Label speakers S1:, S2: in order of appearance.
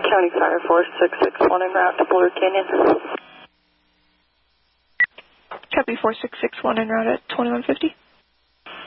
S1: County Fire 4661 en route to Boulder Canyon.
S2: Copy 4661 en route at 2150.